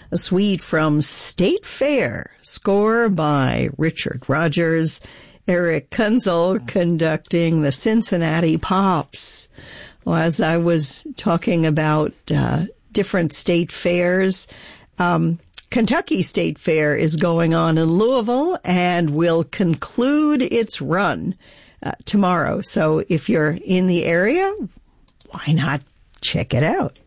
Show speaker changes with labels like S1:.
S1: a suite from State Fair, score by Richard Rodgers, Eric Kunzel conducting the Cincinnati Pops. Well, as I was talking about different state fairs, Kentucky State Fair is going on in Louisville and will conclude its run tomorrow. So if you're in the area, why not check it out?